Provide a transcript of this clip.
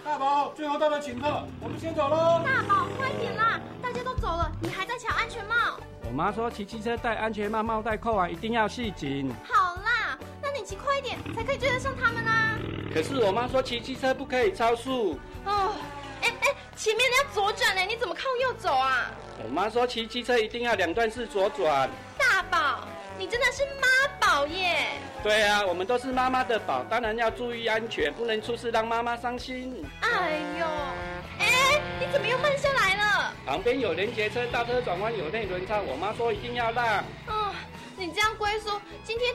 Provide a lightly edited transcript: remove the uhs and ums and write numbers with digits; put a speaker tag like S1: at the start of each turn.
S1: 大宝，最后到了请客，我们先走喽。
S2: 大宝，快点啦！大家都走了，你还在抢安全帽？
S3: 我妈说骑机车戴安全帽，帽带扣完一定要系紧。
S2: 好啦，那你骑快一点，才可以追得上他们啊。
S3: 可是我妈说骑机车不可以超速。
S2: 哦，前面要左转呢，你怎么靠右走啊？
S3: 我妈说骑机车一定要2段式左转。
S2: 大宝，你真的是妈宝耶！
S3: 对啊，我们都是妈妈的宝，当然要注意安全，不能出事让妈妈伤心。
S2: 哎呦，你怎么又慢下来了？
S3: 旁边有连结车，大车转弯有内轮差，我妈说一定要让。
S2: 哦，你这样龟叔，今天